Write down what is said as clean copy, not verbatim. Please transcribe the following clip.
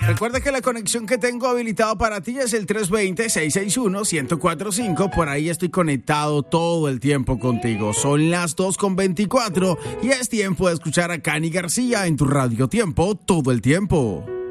Recuerda que la conexión que tengo habilitado para ti es el 320-661-1045. Por ahí estoy conectado todo el tiempo contigo. Son las 2:24 y es tiempo de escuchar a Cani García en tu Radio Tiempo todo el tiempo.